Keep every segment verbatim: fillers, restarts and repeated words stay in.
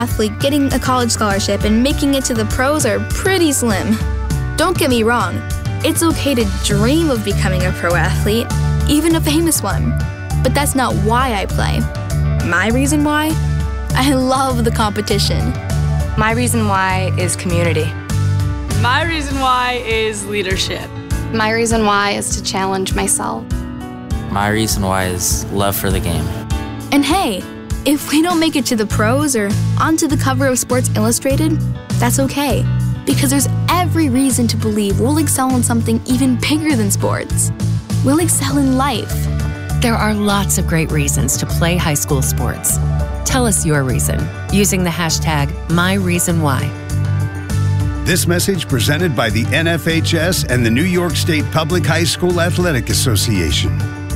athlete getting a college scholarship and making it to the pros are pretty slim. Don't get me wrong, it's okay to dream of becoming a pro athlete, even a famous one. But that's not why I play. My reason why? I love the competition. My reason why is community. My reason why is leadership. My reason why is to challenge myself. My reason why is love for the game. And hey, if we don't make it to the pros or onto the cover of Sports Illustrated, that's okay, because there's every reason to believe we'll excel in something even bigger than sports. We'll excel in life. There are lots of great reasons to play high school sports. Tell us your reason using the hashtag MyReasonWhy. This message presented by the N F H S and the New York State Public High School Athletic Association.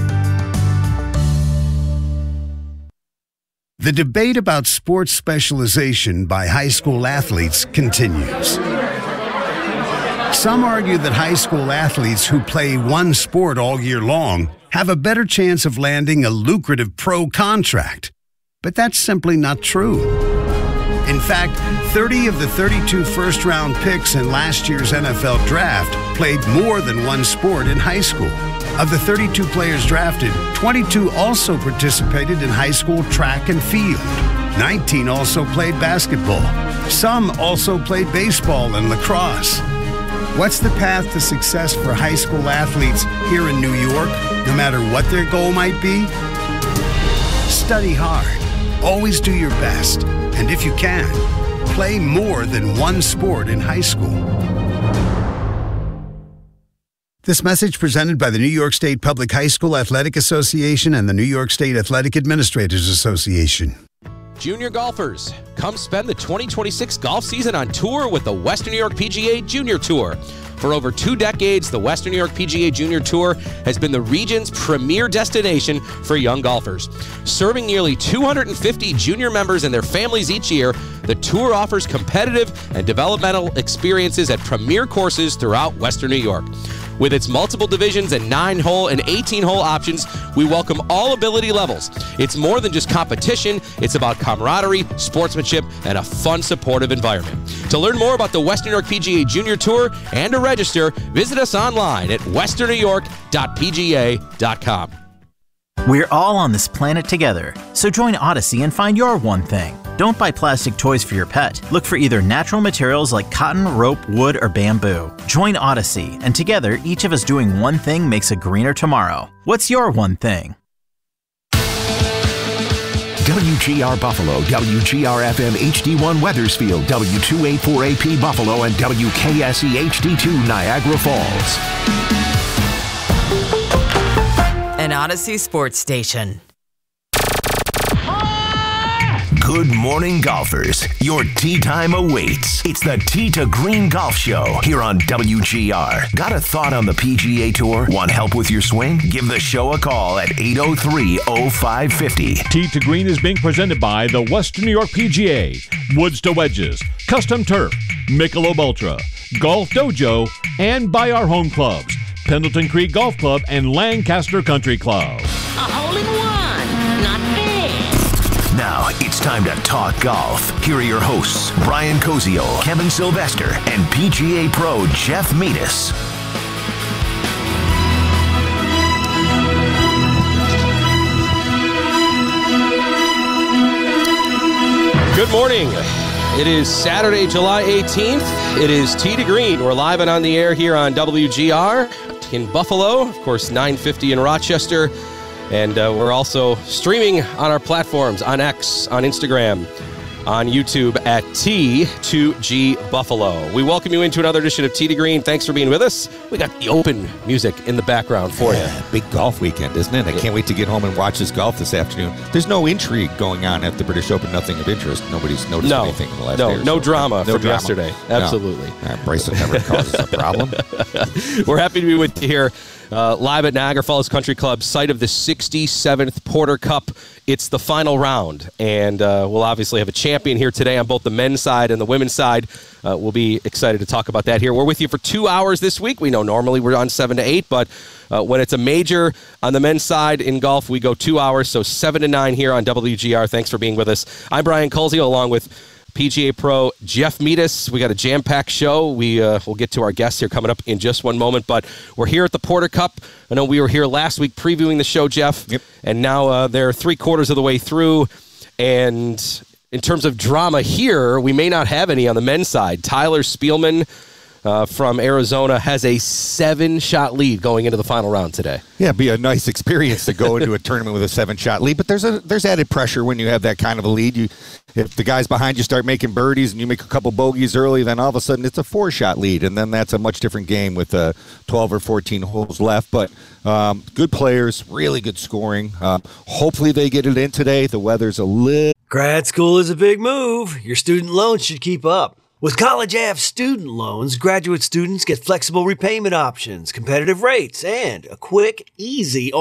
The debate about sports specialization by high school athletes continues. Some argue that high school athletes who play one sport all year long have a better chance of landing a lucrative pro contract. But that's simply not true. In fact, thirty of the thirty-two first-round picks in last year's N F L draft played more than one sport in high school. Of the thirty-two players drafted, twenty-two also participated in high school track and field. nineteen also played basketball. Some also played baseball and lacrosse. What's the path to success for high school athletes here in New York, no matter what their goal might be? Study hard. Always do your best. And if you can, play more than one sport in high school. This message presented by the New York State Public High School Athletic Association and the New York State Athletic Administrators Association. Junior golfers, come spend the twenty twenty-six golf season on tour with the Western New York P G A Junior Tour. For over two decades, the Western New York P G A Junior Tour has been the region's premier destination for young golfers. Serving nearly two hundred fifty junior members and their families each year, the tour offers competitive and developmental experiences at premier courses throughout Western New York. With its multiple divisions and nine-hole and eighteen-hole options, we welcome all ability levels. It's more than just competition. It's about camaraderie, sportsmanship, and a fun, supportive environment. To learn more about the Western New York P G A Junior Tour and to register, visit us online at western new york dot p g a dot com. We're all on this planet together, so join Odyssey and find your one thing. Don't buy plastic toys for your pet. Look for either natural materials like cotton, rope, wood, or bamboo. Join Odyssey, and together, each of us doing one thing makes a greener tomorrow. What's your one thing? W G R Buffalo, W G R F M H D one Weathersfield, W two eighty-four A P Buffalo, and W K S E H D two Niagara Falls. An Odyssey sports station. Good morning, golfers. Your tee time awaits. It's the Tee to Green Golf Show here on W G R. Got a thought on the P G A Tour? Want help with your swing? Give the show a call at eight oh three oh five five oh. Tee to Green is being presented by the Western New York P G A, Woods to Wedges, Custom Turf, Michelob Ultra, Golf Dojo, and by our home clubs, Pendleton Creek Golf Club and Lancaster Country Club. A hole in one, not bad. Now it's time to talk golf. Here are your hosts, Brian Koziol, Kevin Sylvester, and P G A Pro Jeff Meadis. Good morning. It is Saturday, July eighteenth. It is Tee to Green. We're live and on the air here on W G R in Buffalo, of course, nine fifty in Rochester. And uh, we're also streaming on our platforms, on X, on Instagram, on YouTube at T two G Buffalo. We welcome you into another edition of Tee to Green. Thanks for being with us. We got the Open music in the background for yeah, you. Big golf weekend, isn't it? I can't wait to get home and watch this golf this afternoon. There's no intrigue going on at the British Open, nothing of interest. Nobody's noticed no, anything in the last no, day or no so. drama no from drama. yesterday. Absolutely. No. Uh, Bryson never causes a problem. We're happy to be with you here. Uh, live at Niagara Falls Country Club, site of the sixty-seventh Porter Cup. It's the final round, and uh, we'll obviously have a champion here today on both the men's side and the women's side. Uh, we'll be excited to talk about that here. We're with you for two hours this week. We know normally we're on seven to eight, but uh, when it's a major on the men's side in golf, we go two hours, so seven to nine here on W G R. Thanks for being with us. I'm Brian Koziol, along with P G A Pro Jeff Metis. We got a jam-packed show. We, uh, we'll get to our guests here coming up in just one moment, but we're here at the Porter Cup. I know we were here last week previewing the show, Jeff, yep. and now uh, they're three quarters of the way through, and in terms of drama here, we may not have any on the men's side. Tyler Spielman uh, from Arizona has a seven-shot lead going into the final round today. Yeah, it'd be a nice experience to go into a tournament with a seven-shot lead, but there's a there's added pressure when you have that kind of a lead. You, if the guys behind you start making birdies and you make a couple bogeys early, then all of a sudden it's a four-shot lead, and then that's a much different game with uh, twelve or fourteen holes left. But um, good players, really good scoring. Uh, hopefully they get it in today. The weather's a little... Grad school is a big move. Your student loans should keep up. With College Ave student loans, graduate students get flexible repayment options, competitive rates, and a quick, easy